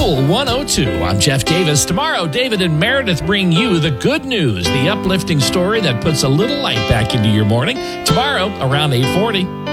Cool 102. I'm Jeff Davis. Tomorrow, David and Meredith bring you the good news, the uplifting story that puts a little light back into your morning. Tomorrow, around 8:40.